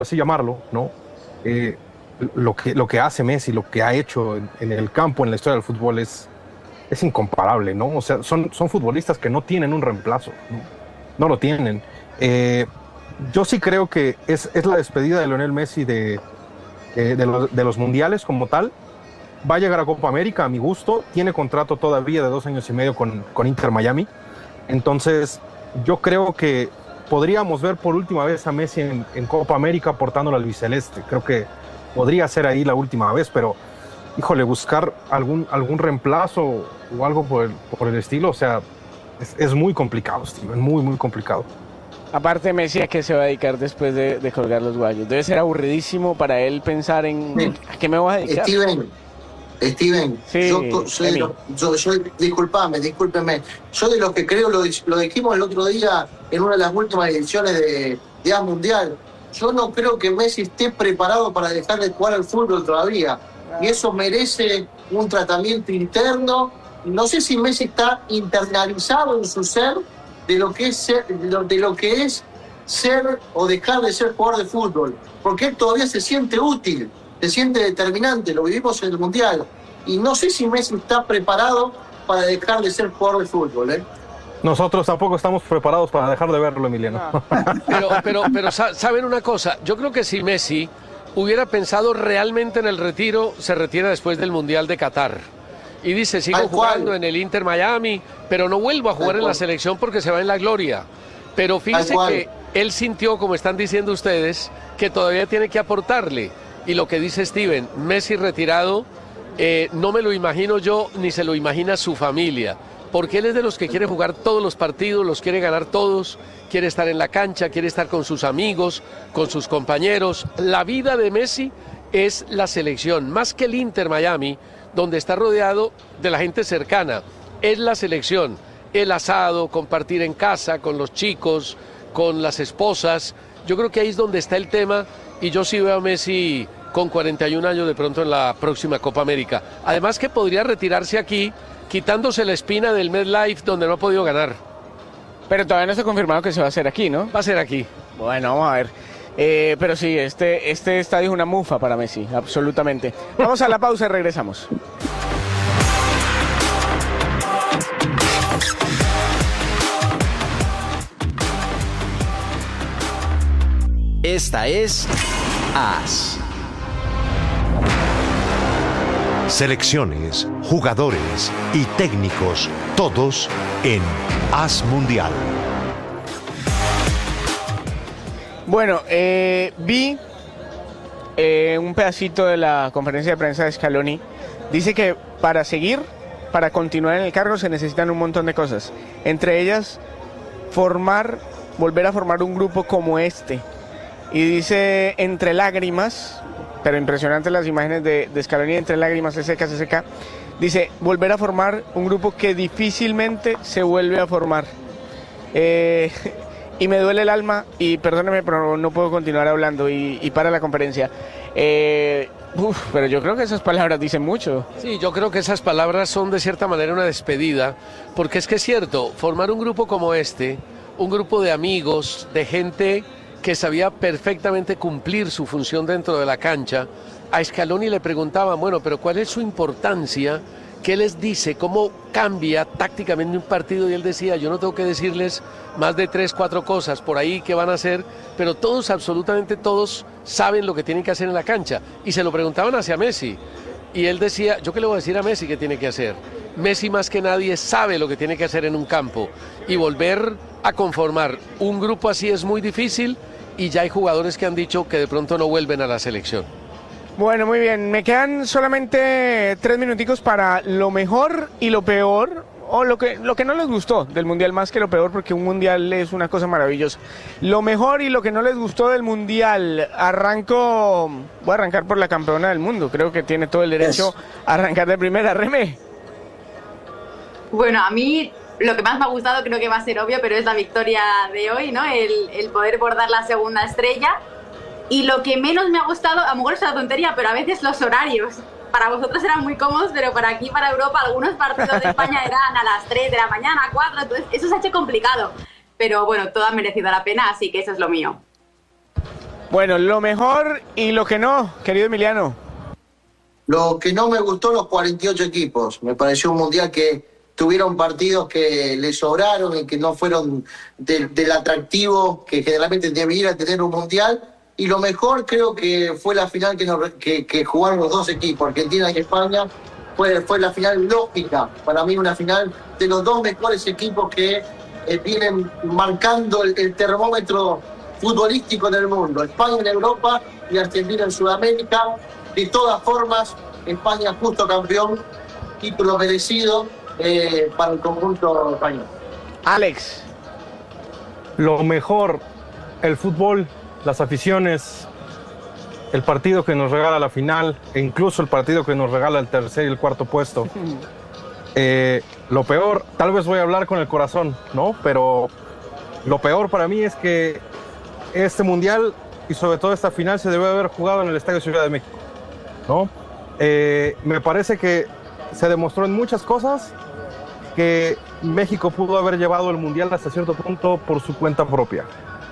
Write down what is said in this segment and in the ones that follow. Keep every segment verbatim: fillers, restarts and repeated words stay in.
así llamarlo, ¿no? Eh, lo, que, lo que hace Messi, lo que ha hecho en, en el campo, en la historia del fútbol es, es incomparable, ¿no? O sea, son, son futbolistas que no tienen un reemplazo, ¿no? No lo tienen. Eh, yo sí creo que es, es la despedida de Lionel Messi de, eh, de, los, de los mundiales como tal. Va a llegar a Copa América, a mi gusto. Tiene contrato todavía de dos años y medio con, con Inter Miami. Entonces, yo creo que podríamos ver por última vez a Messi en, en Copa América portando la albiceleste. Creo que podría ser ahí la última vez, pero, híjole, buscar algún, algún reemplazo o algo por el, por el estilo, o sea, es, es muy complicado, Steven, muy, muy complicado. Aparte, Messi, ¿a qué se va a dedicar después de, de colgar los guayos? Debe ser aburridísimo para él pensar en Sí. ¿a qué me voy a dedicar? Steven, Steven, Sí, yo soy, de Emi. los- yo, yo, disculpame, discúlpeme, yo de los que creo, lo, lo dijimos el otro día en una de las últimas ediciones de, de A Mundial, yo no creo que Messi esté preparado para dejar de jugar al fútbol todavía, y eso merece un tratamiento interno. No sé si Messi está internalizado en su ser de lo que es ser, de lo, de lo que es ser o dejar de ser jugador de fútbol, porque él todavía se siente útil, se siente determinante, lo vivimos en el Mundial, y no sé si Messi está preparado para dejar de ser jugador de fútbol, ¿eh? Nosotros tampoco estamos preparados para dejar de verlo, Emiliano. Pero, pero, pero sa- saben una cosa, yo creo que si Messi hubiera pensado realmente en el retiro, se retira después del Mundial de Qatar. Y dice, sigo Tal cual. jugando en el Inter Miami, pero no vuelvo a jugar Tal en la cual. selección porque se va en la gloria. Pero fíjense cual. que él sintió, como están diciendo ustedes, que todavía tiene que aportarle. Y lo que dice Steven, Messi retirado, eh, no me lo imagino yo, ni se lo imagina su familia. Porque él es de los que quiere jugar todos los partidos, los quiere ganar todos, quiere estar en la cancha, quiere estar con sus amigos, con sus compañeros. La vida de Messi es la selección, más que el Inter Miami, donde está rodeado de la gente cercana. Es la selección, el asado, compartir en casa con los chicos, con las esposas. Yo creo que ahí es donde está el tema, y yo sí veo a Messi con cuarenta y un años de pronto en la próxima Copa América. Además que podría retirarse aquí, quitándose la espina del MetLife donde no ha podido ganar. Pero todavía no está confirmado que se va a hacer aquí, ¿no? Va a ser aquí. Bueno, vamos a ver. Eh, pero sí, este, este estadio es una mufa para Messi, absolutamente. Vamos a la pausa y regresamos. Esta es As. Selecciones, jugadores y técnicos, todos en As Mundial. Bueno, eh, vi eh, un pedacito de la conferencia de prensa de Scaloni. Dice que para seguir, para continuar en el cargo se necesitan un montón de cosas. Entre ellas, formar, volver a formar un grupo como este. Y dice, entre lágrimas, pero impresionantes las imágenes de, de Scaloni, entre lágrimas, S K, S K. Dice, volver a formar un grupo que difícilmente se vuelve a formar. Eh... Y me duele el alma, y perdóneme, pero no puedo continuar hablando, y, y para la conferencia. Eh, uf, pero yo creo que esas palabras dicen mucho. Sí, yo creo que esas palabras son de cierta manera una despedida, porque es que es cierto, formar un grupo como este, un grupo de amigos, de gente que sabía perfectamente cumplir su función dentro de la cancha, a Scaloni le preguntaban, bueno, pero ¿cuál es su importancia? ¿Qué les dice? ¿Cómo cambia tácticamente un partido? Y él decía, yo no tengo que decirles más de tres, cuatro cosas por ahí que van a hacer, pero todos, absolutamente todos, saben lo que tienen que hacer en la cancha. Y se lo preguntaban hacia Messi. Y él decía, ¿yo qué le voy a decir a Messi que tiene que hacer? Messi más que nadie sabe lo que tiene que hacer en un campo. Y volver a conformar un grupo así es muy difícil, y ya hay jugadores que han dicho que de pronto no vuelven a la selección. Bueno, muy bien, me quedan solamente tres minuticos para lo mejor y lo peor, o lo que, lo que no les gustó del Mundial, más que lo peor, porque un Mundial es una cosa maravillosa. Lo mejor y lo que no les gustó del Mundial, arranco, voy a arrancar por la campeona del mundo, creo que tiene todo el derecho a arrancar de primera. Reme. Bueno, a mí lo que más me ha gustado creo que va a ser obvio, pero es la victoria de hoy, ¿no? El, el poder bordar la segunda estrella. Y lo que menos me ha gustado, a lo mejor es una tontería, pero a veces los horarios. Para vosotros eran muy cómodos, pero para aquí, para Europa, algunos partidos de España eran a las tres de la mañana, cuatro, entonces eso se ha hecho complicado. Pero bueno, todo ha merecido la pena, así que eso es lo mío. Bueno, lo mejor y lo que no, querido Emiliano. Lo que no me gustó, los cuarenta y ocho equipos. Me pareció un mundial que tuvieron partidos que le sobraron y que no fueron de, del atractivo que generalmente debiera tener un mundial. Y lo mejor creo que fue la final que, nos, que, que jugaron los dos equipos, Argentina y España. Fue, fue la final lógica, para mí una final de los dos mejores equipos que eh, vienen marcando el, el termómetro futbolístico en el mundo. España en Europa y Argentina en Sudamérica. De todas formas, España justo campeón, título merecido eh, para el conjunto español. Alex. Lo mejor, el fútbol, las aficiones, el partido que nos regala la final, e incluso el partido que nos regala el tercer y el cuarto puesto. Eh, lo peor, tal vez voy a hablar con el corazón, ¿no? Pero lo peor para mí es que este mundial y sobre todo esta final se debe haber jugado en el Estadio Ciudad de México, ¿no? Eh, me parece que se demostró en muchas cosas que México pudo haber llevado el mundial hasta cierto punto por su cuenta propia.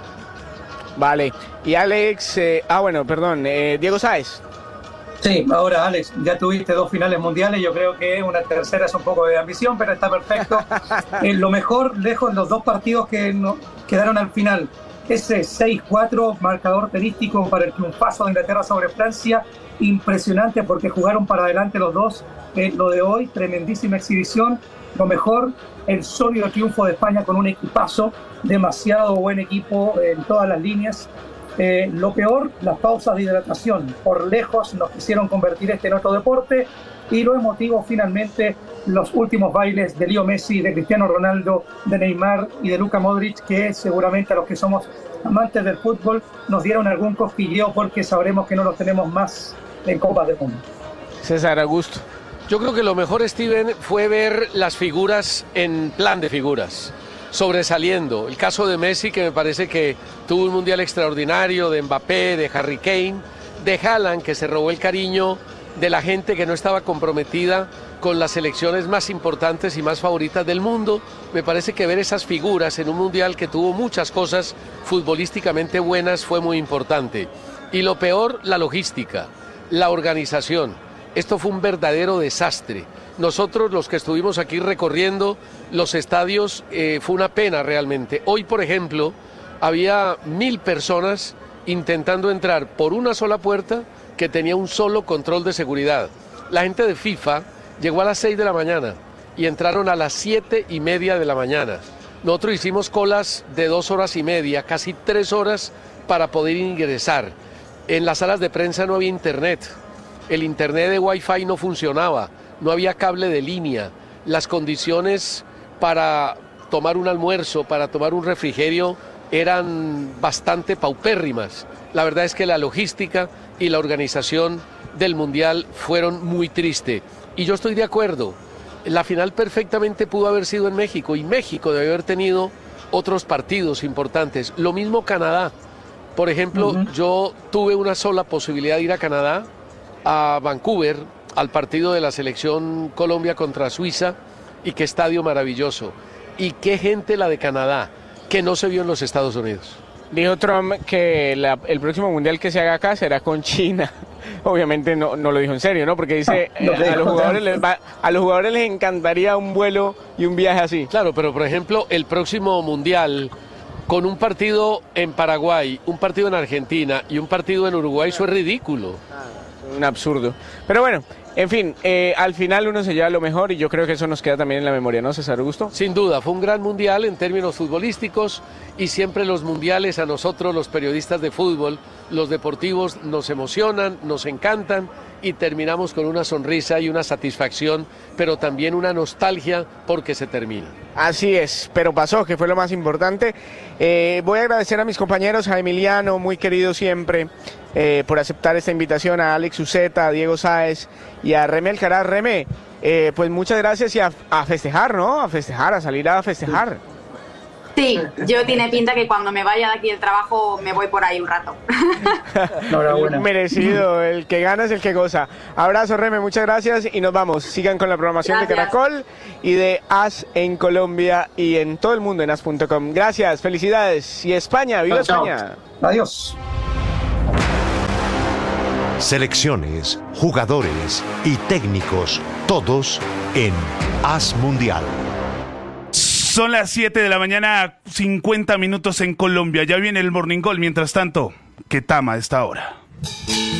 Vale, y Alex, eh, ah bueno, perdón, eh, Diego Sáez. Sí, ahora Alex, ya tuviste dos finales mundiales, yo creo que una tercera es un poco de ambición, pero está perfecto. Eh, lo mejor, lejos, los dos partidos que no, quedaron al final. Ese seis cuatro, marcador tenístico para el triunfazo de Inglaterra sobre Francia, impresionante porque jugaron para adelante los dos. Eh, lo de hoy, tremendísima exhibición. Lo mejor, el sólido triunfo de España con un equipazo, demasiado buen equipo en todas las líneas. Eh, lo peor, las pausas de hidratación. Por lejos nos quisieron convertir este en otro deporte. Y lo emotivo, finalmente, los últimos bailes de Leo Messi, de Cristiano Ronaldo, de Neymar y de Luka Modric, que seguramente a los que somos amantes del fútbol nos dieron algún cosquilleo porque sabremos que no los tenemos más en Copas del Mundo. César Augusto. Yo creo que lo mejor, Steven, fue ver las figuras en plan de figuras, sobresaliendo. El caso de Messi, que me parece que tuvo un mundial extraordinario, de Mbappé, de Harry Kane, de Haaland, que se robó el cariño de la gente que no estaba comprometida con las selecciones más importantes y más favoritas del mundo. Me parece que ver esas figuras en un mundial que tuvo muchas cosas futbolísticamente buenas fue muy importante. Y lo peor, la logística, la organización. Esto fue un verdadero desastre. Nosotros, los que estuvimos aquí recorriendo los estadios, eh, fue una pena realmente. Hoy, por ejemplo, había mil personas intentando entrar por una sola puerta que tenía un solo control de seguridad. La gente de FIFA llegó a las seis de la mañana y entraron a las siete y media de la mañana. Nosotros hicimos colas de dos horas y media, casi tres horas para poder ingresar. En las salas de prensa no había internet. El internet de Wi-Fi no funcionaba, no había cable de línea, las condiciones para tomar un almuerzo, para tomar un refrigerio eran bastante paupérrimas. La verdad es que la logística y la organización del Mundial fueron muy tristes. Y yo estoy de acuerdo, la final perfectamente pudo haber sido en México y México debe haber tenido otros partidos importantes. Lo mismo Canadá. Por ejemplo, uh-huh. yo tuve una sola posibilidad de ir a Canadá, a Vancouver, al partido de la selección Colombia contra Suiza, y qué estadio maravilloso, y qué gente la de Canadá, que no se vio en los Estados Unidos. Dijo Trump que la, el próximo mundial que se haga acá será con China. Obviamente no, no lo dijo en serio, ¿no? Porque dice, no, no, eh, a, los jugadores les va, a los jugadores les encantaría un vuelo y un viaje así. Claro, pero por ejemplo, el próximo mundial, con un partido en Paraguay, un partido en Argentina y un partido en Uruguay, eso es ridículo. Un absurdo. Pero bueno, en fin, eh, al final uno se lleva lo mejor y yo creo que eso nos queda también en la memoria, ¿no, César Augusto? Sin duda, fue un gran mundial en términos futbolísticos y siempre los mundiales a nosotros, los periodistas de fútbol, los deportivos, nos emocionan, nos encantan y terminamos con una sonrisa y una satisfacción, pero también una nostalgia porque se termina. Así es, pero pasó, que fue lo más importante. Eh, voy a agradecer a mis compañeros, a Emiliano, muy querido siempre, eh, por aceptar esta invitación, a Alex Uceta, a Diego Sáez y a Reme Alcaraz. Reme, eh, pues muchas gracias y a, a festejar, ¿no? A festejar, a salir a festejar. Sí, yo tiene pinta que cuando me vaya de aquí del trabajo me voy por ahí un rato. Enhorabuena. Merecido, el que gana es el que goza. Abrazo, Reme, muchas gracias y nos vamos. Sigan con la programación gracias. de Caracol y de As en Colombia y en todo el mundo en as punto com. Gracias, felicidades y España, viva chao, España. Chao. Adiós. Selecciones, jugadores y técnicos, todos en Haz Mundial. Son las siete de la mañana, cincuenta minutos en Colombia. Ya viene el Morning Call. Mientras tanto, Ketama a esta hora.